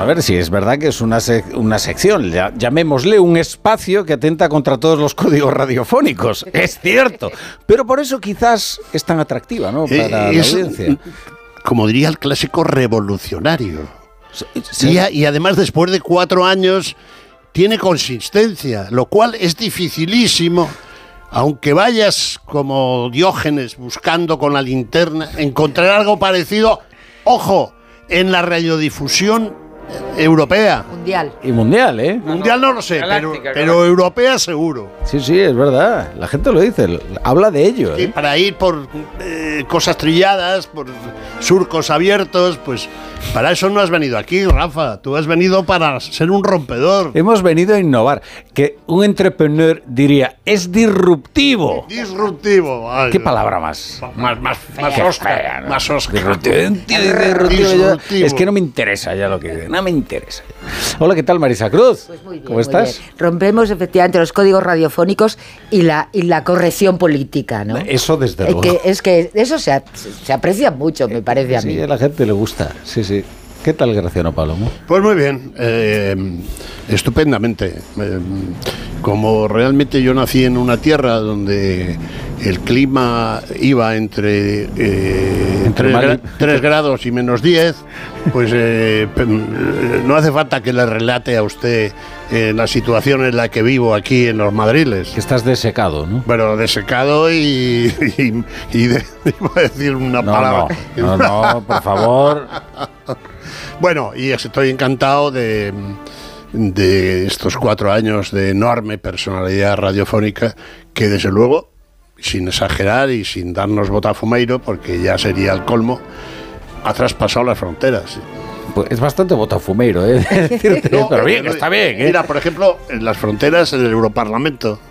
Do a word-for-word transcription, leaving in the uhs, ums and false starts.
a ver si es verdad que es una, sec- una sección, ya- llamémosle un espacio que atenta contra todos los códigos radiofónicos. Es cierto. Pero por eso quizás es tan atractiva, ¿no? Para Eh, la es, audiencia. como diría el clásico, revolucionario. Sí, sí. Y, a- y además, después de cuatro años, tiene consistencia, lo cual es dificilísimo. Aunque vayas como Diógenes buscando con la linterna, encontrar algo parecido, ojo, en la radiodifusión europea. Mundial. Y mundial, ¿eh? Mundial no lo sé, pero, galáctica, pero europea seguro. Sí, sí, es verdad. La gente lo dice, lo- habla de ello. Y ¿eh? para ir por eh, cosas trilladas, por surcos abiertos, pues para eso no has venido aquí, Rafa. Tú has venido para ser un rompedor. Hemos venido a innovar. Que un entrepreneur diría, es disruptivo. Disruptivo. Ay, ¿Qué palabra más? Más, más, más Qué Oscar. fea, ¿no? Más Oscar. Disruptivo. Disruptivo, yo- Disruptivo. Es que no me interesa ya lo que... No me interesa. Hola, ¿qué tal, Marisa Cruz? Pues muy bien, ¿Cómo muy estás? bien. Rompemos efectivamente los códigos radiofónicos y la, y la corrección política, ¿no? Eso desde Es luego. que, es que eso se, ap- se aprecia mucho, me parece a mí. Sí, a la gente le gusta. Sí, sí. ¿Qué tal, Graciano Palomo? Pues muy bien, eh, estupendamente. Eh, como realmente yo nací en una tierra donde el clima iba entre, eh, Entre tres, mal y- gra- tres grados y menos diez, pues eh, pe- no hace falta que le relate a usted eh, la situación en la que vivo aquí en los Madriles. Que estás desecado, ¿no? Bueno, desecado y, y, y de- iba a decir una No, palabra. no, no, no, por favor. Bueno, y estoy encantado de, de estos cuatro años de enorme personalidad radiofónica que, desde luego, sin exagerar y sin darnos botafumeiro, porque ya sería el colmo, ha traspasado las fronteras. Pues es bastante botafumeiro, ¿eh? Decirte, No, pero bien, está bien, ¿eh? Mira, por ejemplo, en las fronteras en el Europarlamento.